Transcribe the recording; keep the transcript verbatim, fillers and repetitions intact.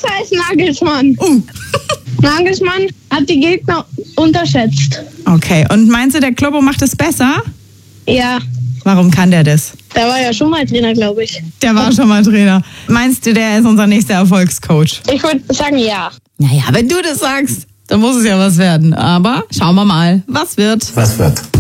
besser als Nagelsmann. Uh. Nagelsmann hat die Gegner unterschätzt. Okay, und meinst du, der Kloppo macht es besser? Ja, Warum kann der das? der war ja schon mal Trainer, glaube ich. Der war schon mal Trainer. Meinst du, der ist unser nächster Erfolgscoach? Ich würde sagen, ja. Naja, wenn du das sagst, dann muss es ja was werden. Aber schauen wir mal, was wird. Was wird?